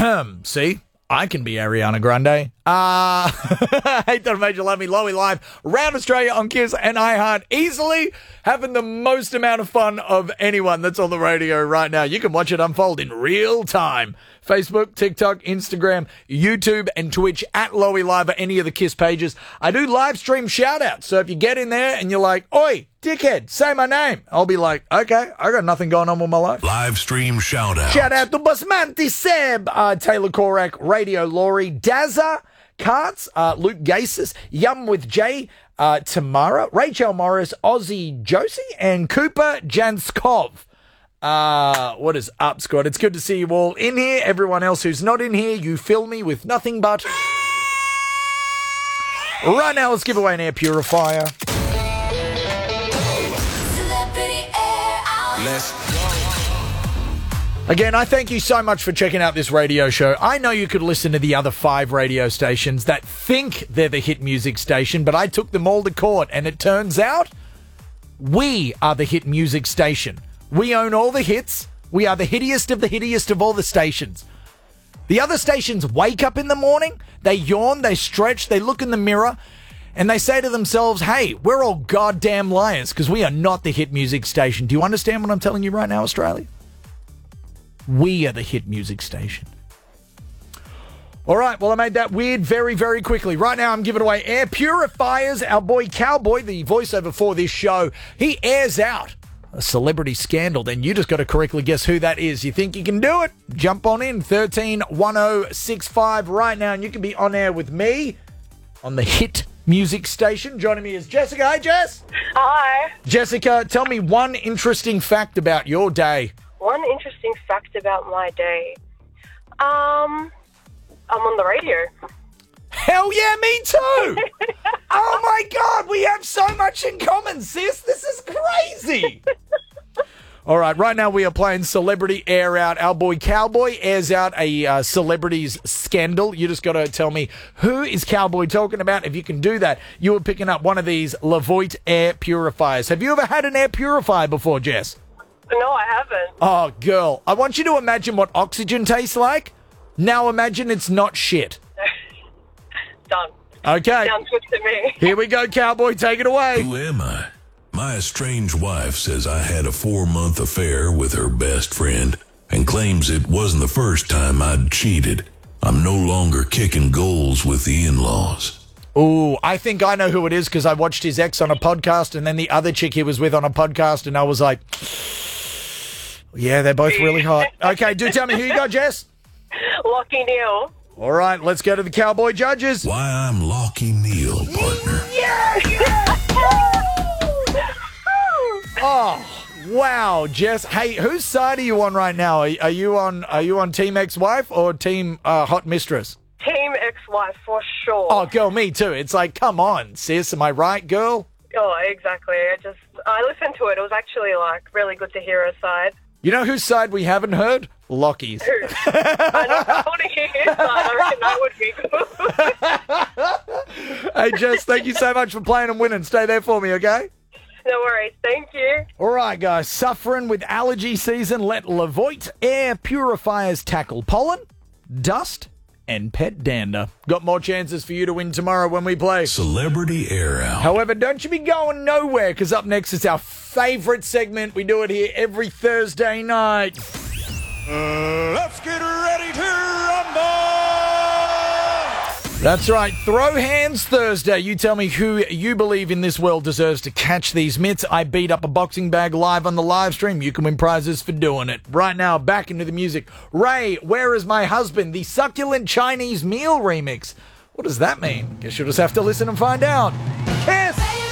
See? I can be Ariana Grande. Hate That Made You Love Me, Lowy Live, around Australia on Kiss and iHeart, easily having the most amount of fun of anyone that's on the radio right now. You can watch it unfold in real time. Facebook, TikTok, Instagram, YouTube, and Twitch at Lowy Live or any of the Kiss pages. I do live stream shout outs. So if you get in there and you're like, oi, dickhead, say my name, I'll be like, okay, I got nothing going on with my life. Live stream shout out. Shout out to Basmanti Seb, Taylor Korak, Radio Laurie, Dazza, Karts, Luke Gases, Yum with Jay, Tamara, Rachel Morris, Aussie Josie, and Cooper Janskov. What is up, squad? It's good to see you all in here. Everyone else who's not in here, you fill me with nothing but... Right now, let's give away an air purifier. Let's go. Again, I thank you so much for checking out this radio show. I know you could listen to the other 5 radio stations that think they're the hit music station, but I took them all to court, and it turns out we are the hit music station. We own all the hits. We are the hittiest of all the stations. The other stations wake up in the morning, they yawn, they stretch, they look in the mirror, and they say to themselves, hey, we're all goddamn liars because we are not the hit music station. Do you understand what I'm telling you right now, Australia? We are the hit music station. All right, well, I made that weird very, very quickly. Right now, I'm giving away air purifiers. Our boy Cowboy, the voiceover for this show, he airs out a celebrity scandal. Then you just got to correctly guess who that is. You think you can do it? Jump on in, 131065 right now, and you can be on air with me on the hit music station. Joining me is Jessica. Hi, Jess. Hi. Jessica, tell me one interesting fact about your day. One interesting fact about my day. I'm on the radio. Hell yeah, me too! Oh my God, we have so much in common, sis. This is crazy. All right now we are playing Celebrity Air Out. Our boy Cowboy airs out a celebrity's scandal. You just got to tell me who is Cowboy talking about. If you can do that, you are picking up one of these Levoit air purifiers. Have you ever had an air purifier before, Jess? No, I haven't. Oh, girl, I want you to imagine what oxygen tastes like. Now imagine it's not shit. Done. Okay. Sounds good to me. Here we go, Cowboy. Take it away. Who am I? My estranged wife says I had a 4-month affair with her best friend and claims it wasn't the first time I'd cheated. I'm no longer kicking goals with the in-laws. Ooh, I think I know who it is because I watched his ex on a podcast and then the other chick he was with on a podcast and I was like, yeah, they're both really hot. Okay, do tell me who you got, Jess? Lockie Neal. All right, let's go to the Cowboy judges. Why I'm Lockie Neal, partner. Oh, wow, Jess. Hey, whose side are you on right now? Are you on Team Ex-Wife or Team Hot Mistress? Team ex-wife for sure. Oh, girl, me too. It's like, come on, sis. Am I right, girl? Oh, exactly. I listened to it. It was actually really good to hear her side. You know whose side we haven't heard? Lockie's. I want to hear his side. I reckon that would be good. Hey, Jess, thank you so much for playing and winning. Stay there for me, okay? No worries. Thank you. All right, guys. Suffering with allergy season, let Levoit air purifiers tackle pollen, dust, and pet dander. Got more chances for you to win tomorrow when we play Celebrity Air Out. However, don't you be going nowhere, because up next is our favourite segment. We do it here every Thursday night. Let's get ready to rumble! That's right. Throw Hands Thursday. You tell me who you believe in this world deserves to catch these mitts. I beat up a boxing bag live on the live stream. You can win prizes for doing it. Right now, back into the music. Ray, Where Is My Husband? The Succulent Chinese Meal remix. What does that mean? Guess you'll just have to listen and find out.